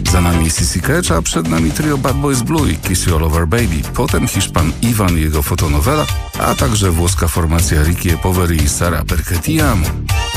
Za nami CC Catch, a przed nami trio Bad Boys Blue i Kiss You All Over Baby. Potem Hiszpan Iwan i jego fotonowela, a także włoska formacja Ricky E. Poveri i Sara Perché Ti Amo.